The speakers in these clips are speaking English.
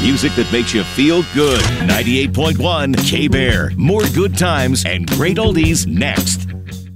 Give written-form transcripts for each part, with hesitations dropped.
Music that makes you feel good. 98.1 K-Bear. More good times and great oldies next.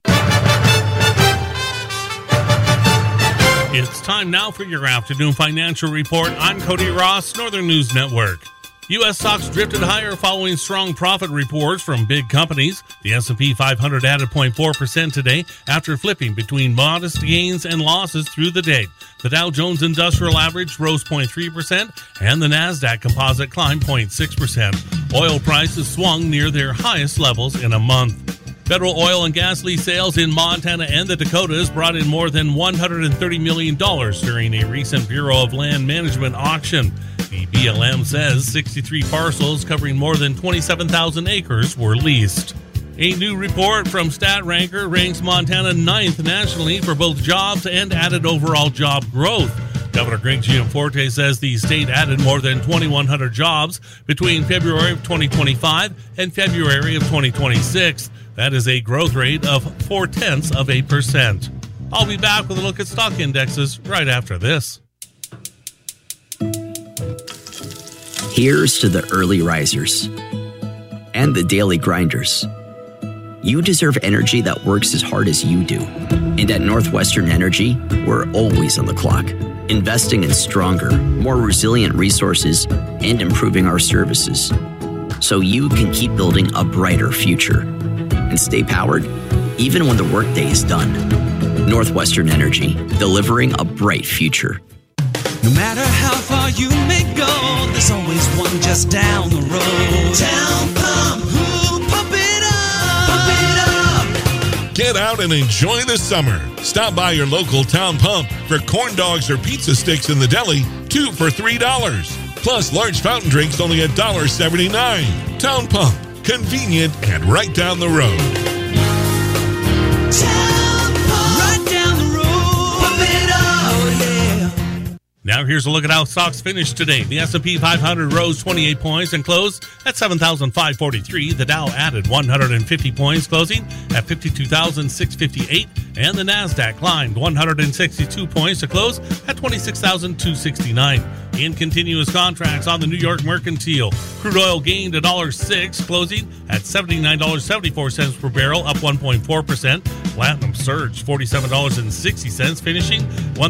It's time now for your afternoon financial report. I'm Cody Ross, Northern News Network. U.S. stocks drifted higher following strong profit reports from big companies. The S&P 500 added 0.4% today after flipping between modest gains and losses through the day. The Dow Jones Industrial Average rose 0.3% and the NASDAQ Composite climbed 0.6%. Oil prices swung near their highest levels in a month. Federal oil and gas lease sales in Montana and the Dakotas brought in more than $130 million during a recent Bureau of Land Management auction. The BLM says 63 parcels covering more than 27,000 acres were leased. A new report from StatRanker ranks Montana 9th nationally for both jobs and added overall job growth. Governor Greg Gianforte says the state added more than 2,100 jobs between February of 2025 and February of 2026. That is a growth rate of 0.4%. I'll be back with a look at stock indexes right after this. Here's to the early risers and the daily grinders. You deserve energy that works as hard as you do. And at Northwestern Energy, we're always on the clock, investing in stronger, more resilient resources and improving our services so you can keep building a brighter future and stay powered even when the workday is done. Northwestern Energy, delivering a bright future. No matter how far you may go, there's always one just down the road. Town Pump, ooh, pump it up, Get out and enjoy the summer. Stop by your local Town Pump for corn dogs or pizza sticks in the deli, 2 for $3. Plus large fountain drinks only $1.79. Town Pump, convenient and right down the road. Town Pump, right down the road. Pump it up, yeah. Now here's a look at how stocks finished today. The S&P 500 rose 28 points and closed at 7,543. The Dow added 150 points, closing at 52,658. And the NASDAQ climbed 162 points to close at 26,269. In continuous contracts on the New York Mercantile, crude oil gained $1.06, closing at $79.74 per barrel, up 1.4%. Platinum surged $47.60, finishing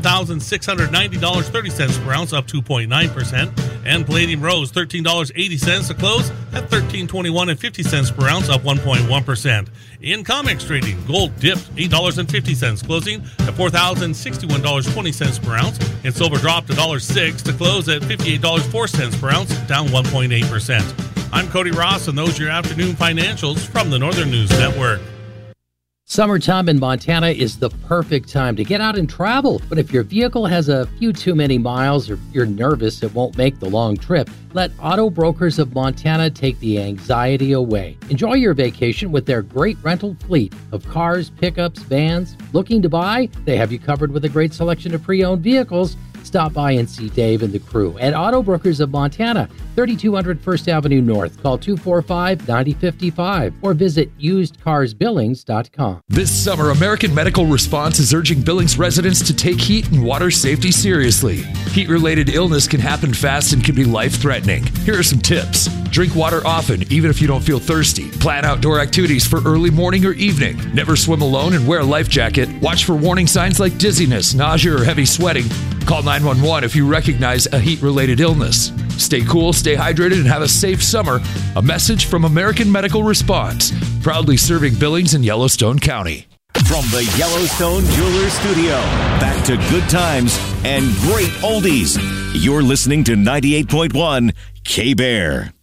$1,690.30 per ounce, up 2.9%. And palladium rose $13.80 to close at $13.2150 per ounce, up 1.1%. In COMEX trading, gold dipped $8.50, closing at $4,061.20 per ounce, and silver dropped $1.06 to close at $58.04 per ounce, down 1.8%. I'm Cody Ross, and those are your afternoon financials from the Northern News Network. Summertime in Montana is the perfect time to get out and travel. But if your vehicle has a few too many miles or you're nervous it won't make the long trip, let Auto Brokers of Montana take the anxiety away. Enjoy your vacation with their great rental fleet of cars, pickups, vans. Looking to buy? They have you covered with a great selection of pre-owned vehicles. Stop by and see Dave and the crew at Auto Brokers of Montana, 3200 First Avenue North. Call 245-9055 or visit usedcarsbillings.com. This summer, American Medical Response is urging Billings residents to take heat and water safety seriously. Heat-related illness can happen fast and can be life-threatening. Here are some tips. Drink water often, even if you don't feel thirsty. Plan outdoor activities for early morning or evening. Never swim alone and wear a life jacket. Watch for warning signs like dizziness, nausea, or heavy sweating. Call 911 if you recognize a heat-related illness. Stay cool, stay hydrated, and have a safe summer. A message from American Medical Response, proudly serving Billings and Yellowstone County. From the Yellowstone Jewelers Studio, back to good times and great oldies. You're listening to 98.1 K-Bear.